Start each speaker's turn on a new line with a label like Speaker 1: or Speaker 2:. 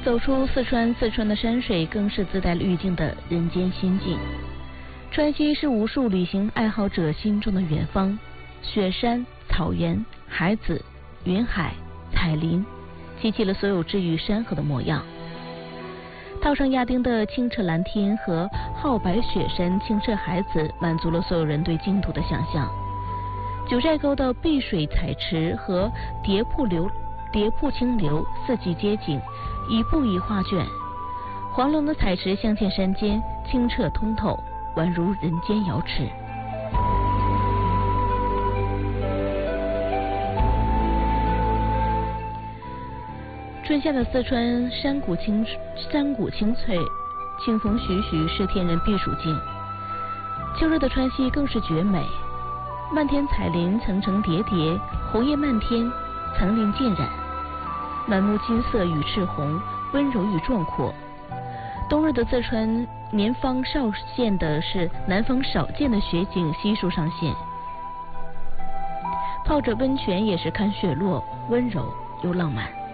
Speaker 1: 走出四川，四川的山水更是自带滤镜的人间仙境。川西是无数旅行爱好者心中的远方，雪山、草原、海子、云海、彩林，集齐了所有治愈山河的模样。套上亚丁的清澈蓝天和皓白雪山、清澈海子，满足了所有人对净土的想象。九寨沟的碧水彩池和叠瀑清流，四季街景，一步一画卷。黄龙的彩池镶嵌山间，清澈通透，宛如人间瑶池。春夏的四川山谷青翠，清风徐徐，是天人避暑境。秋日的川西更是绝美，漫天彩林层层叠叠，红叶漫天，层林尽染，满目金色与赤红，温柔与壮阔。冬日的四川南方少见的雪景悉数上现，泡着温泉也是看雪落，温柔又浪漫。